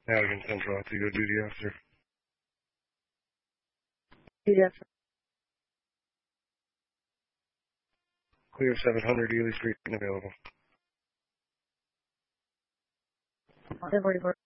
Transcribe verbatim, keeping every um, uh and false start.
Madigan Central, I have to go duty officer. Duty officer. Clear seven hundred Ely Street and available. ten forty-four.